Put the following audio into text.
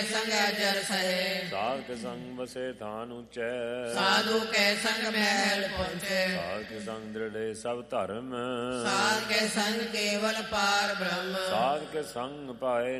ਸੰਗ ਅਜਰ ਸਹੇ। ਸਾਧ ਕੇ ਸੰਗ ਵਸੇ ਥਾਨ ਉੱਚੈ, ਸਾਧੂ ਕੇ ਸੰਗ ਮਹਿਲ ਪਹੁੰਚੇ। ਸਾਧ ਕੇ ਸੰਗ ਦ੍ਰਿੜੇ ਸਭ ਧਰਮ, ਸਾਧ ਕੇ ਸੰਗ ਕੇਵਲ ਪਾਰ ਬ੍ਰਹਮ। ਸਾਧ ਕੇ ਸੰਗ ਪਾਏ